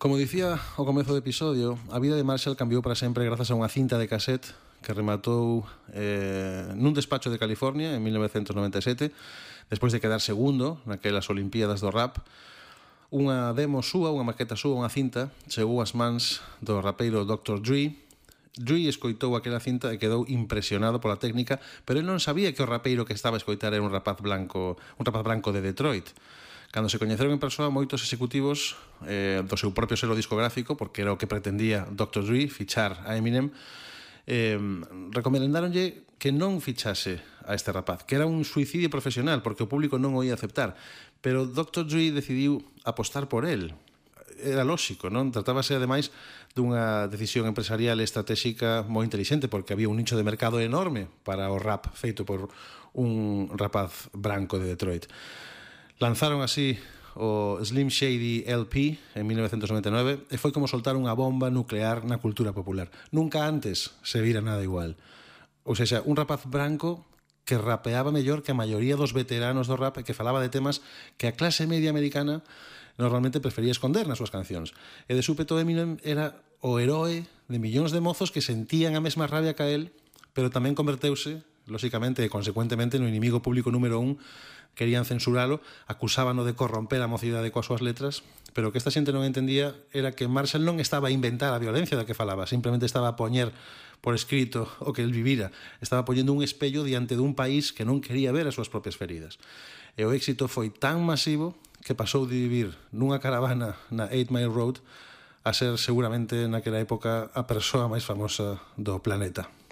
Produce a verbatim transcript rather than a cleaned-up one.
Como dicía ao comezo do episodio, a vida de Marshall cambiou para sempre grazas a unha cinta de cassette que rematou eh, nun despacho de California en mil novecentos noventa e sete, despois de quedar segundo naquelas Olimpíadas do rap. Unha demo súa, unha maqueta súa, unha cinta, chegou ás mans do rapeiro doctor Dre. Dre escoitou aquela cinta e quedou impresionado pola técnica, pero ele non sabía que o rapeiro que estaba a escoitar era un rapaz blanco, un rapaz branco de Detroit. Cando se coñeceron en persoa, moitos executivos eh, do seu propio selo discográfico, porque era o que pretendía doctor Dre, fichar a Eminem, eh, recomendáronlle que non fichase a este rapaz, que era un suicidio profesional, porque o público non o ia aceptar. Pero doctor Dre decidiu apostar por el. Era lóxico, non? Tratábase, ademais, dunha decisión empresarial e estratégica moi intelixente, porque había un nicho de mercado enorme para o rap feito por un rapaz branco de Detroit. Lanzaron así o Slim Shady L P en mil novecentos noventa e nove e foi como soltar unha bomba nuclear na cultura popular. Nunca antes se vira nada igual. Ou seja, un rapaz branco que rapeaba mellor que a maioría dos veteranos do rap e que falaba de temas que a clase media americana normalmente prefería esconder nas súas cancións. E de súpeto Eminem era o heroe de millóns de mozos que sentían a mesma rabia ca él, pero tamén converteuse, lóxicamente e consecuentemente, no inimigo público número un. Querían censuralo, acusábano de corromper a mocidade coas súas letras, pero o que esta xente non entendía era que Marshall non estaba a inventar a violencia da que falaba, simplemente estaba a poñer por escrito o que el vivira, estaba poñendo un espello diante dun país que non quería ver as súas propias feridas. E o éxito foi tan masivo que pasou de vivir nunha caravana na Eight Mile Road a ser seguramente naquela época a persoa máis famosa do planeta.